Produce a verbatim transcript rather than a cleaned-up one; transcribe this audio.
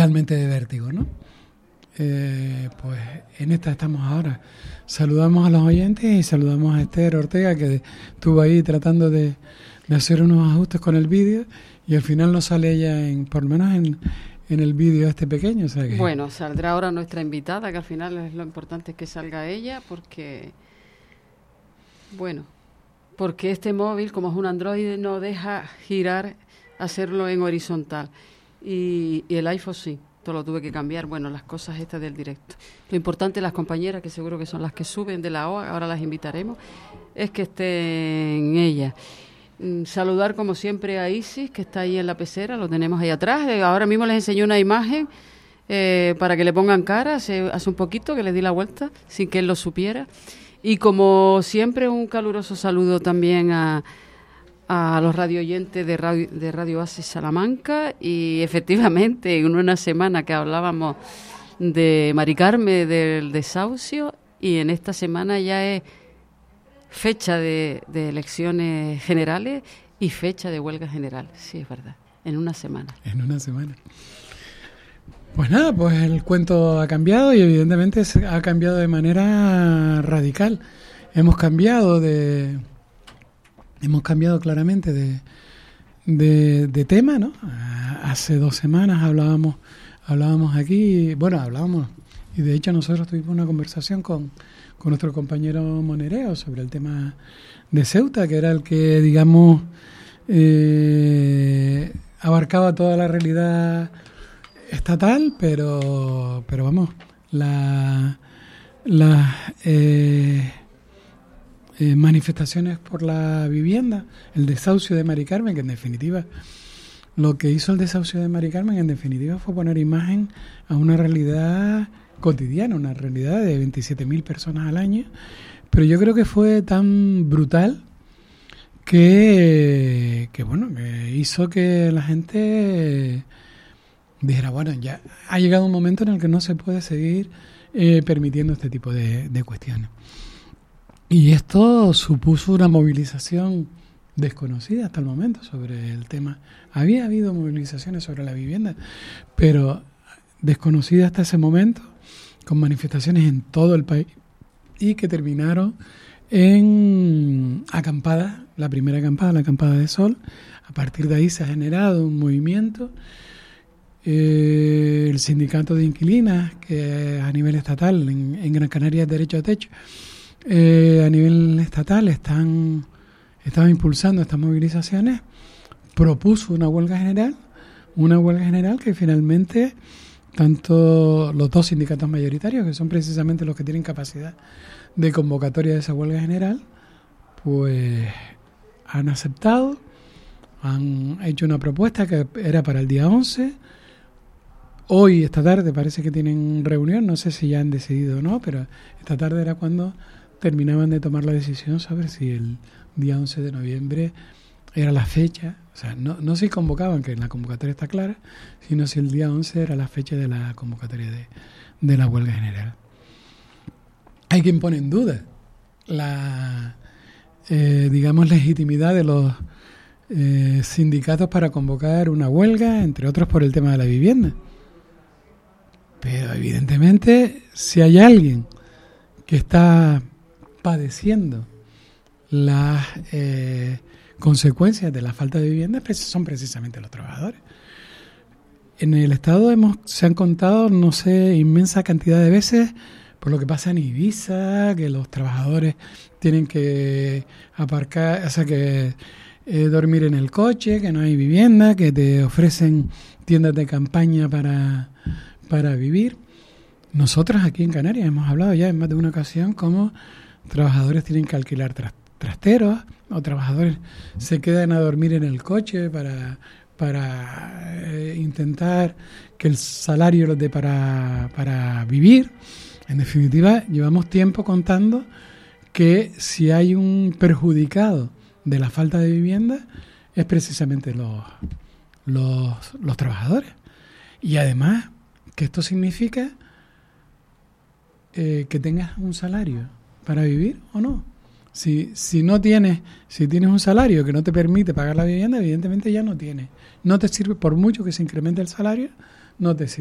realmente de vértigo, ¿no? Eh, pues en esta estamos ahora. Saludamos a los oyentes y saludamos a Esther Ortega, que estuvo ahí tratando de, de hacer unos ajustes con el vídeo y al final no sale ella, en, por lo menos en, en el vídeo este pequeño. O sea que... Bueno, saldrá ahora nuestra invitada, que al final es lo importante es que salga ella, porque, bueno, porque este móvil, como es un Android, no deja girar, hacerlo en horizontal. Y, y el iPhone sí. Esto lo tuve que cambiar, bueno, las cosas estas del directo. Lo importante, las compañeras, que seguro que son las que suben de la O A, ahora las invitaremos, es que estén ellas. Mm, saludar como siempre a Isis, que está ahí en la pecera, lo tenemos ahí atrás. Eh, ahora mismo les enseñé una imagen eh, para que le pongan cara, hace, hace un poquito que les di la vuelta, sin que él lo supiera. Y como siempre, un caluroso saludo también a... a los radioyentes de Radio, de Radio Oasis Salamanca, y efectivamente en una semana que hablábamos de Mari Carmen del desahucio, y en esta semana ya es fecha de, de elecciones generales y fecha de huelga general, sí, es verdad, en una semana. En una semana. Pues nada, pues el cuento ha cambiado y evidentemente se ha cambiado de manera radical. Hemos cambiado de... Hemos cambiado claramente de, de, de tema, ¿no? Hace dos semanas hablábamos hablábamos aquí, bueno, hablábamos, y de hecho nosotros tuvimos una conversación con, con nuestro compañero Monereo sobre el tema de Ceuta, que era el que, digamos, eh, abarcaba toda la realidad estatal, pero, pero vamos, la... la eh, Eh, manifestaciones por la vivienda, el desahucio de Mari Carmen, que en definitiva lo que hizo el desahucio de Mari Carmen en definitiva fue poner imagen a una realidad cotidiana, una realidad de veintisiete mil personas al año, pero yo creo que fue tan brutal que, que bueno, que hizo que la gente dijera, bueno, ya ha llegado un momento en el que no se puede seguir eh, permitiendo este tipo de, de cuestiones. Y esto supuso una movilización desconocida hasta el momento sobre el tema. Había habido movilizaciones sobre la vivienda, pero desconocida hasta ese momento, con manifestaciones en todo el país y que terminaron en acampadas, la primera acampada, la acampada de Sol. A partir de ahí se ha generado un movimiento. Eh, el sindicato de inquilinas, que a nivel estatal, en, en Gran Canaria es Derecho a Techo, Eh, a nivel estatal están estaba impulsando estas movilizaciones, propuso una huelga general, una huelga general que finalmente tanto los dos sindicatos mayoritarios, que son precisamente los que tienen capacidad de convocatoria de esa huelga general, pues han aceptado, han hecho una propuesta que era para el día once. Hoy, esta tarde, parece que tienen reunión, no sé si ya han decidido o no, pero esta tarde era cuando terminaban de tomar la decisión sobre si el día once de noviembre era la fecha, o sea, no, no si convocaban, que en la convocatoria está clara, sino si el día once era la fecha de la convocatoria de, de la huelga general. Hay quien pone en duda la, eh, digamos, legitimidad de los eh, sindicatos para convocar una huelga, entre otros por el tema de la vivienda. Pero evidentemente, si hay alguien que está padeciendo las eh, consecuencias de la falta de vivienda, son precisamente los trabajadores. En el Estado hemos se han contado, no sé, inmensa cantidad de veces por lo que pasa en Ibiza, que los trabajadores tienen que aparcar, o sea, que eh, dormir en el coche, que no hay vivienda, que te ofrecen tiendas de campaña para, para vivir. Nosotros aquí en Canarias hemos hablado ya en más de una ocasión cómo trabajadores tienen que alquilar tras, trasteros, o trabajadores se quedan a dormir en el coche para, para eh, intentar que el salario los dé para, para vivir. En definitiva, llevamos tiempo contando que si hay un perjudicado de la falta de vivienda es precisamente los, los, los trabajadores. Y además que esto significa eh, que tengas un salario para vivir o no. Si, si no tienes, si tienes un salario que no te permite pagar la vivienda, evidentemente ya no tienes. No te sirve, por mucho que se incremente el salario, no te sirve.